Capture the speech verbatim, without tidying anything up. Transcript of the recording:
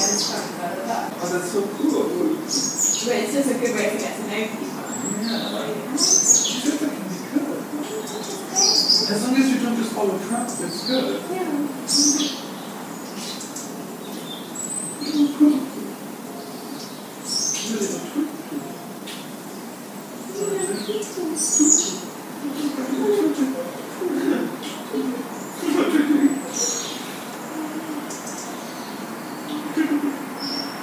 Oh, that's so cool. But it's just a good way to get to know people. Yeah. She said that can be good. As long as you don't just follow Trump, it's good. Yeah. Really don't tweet.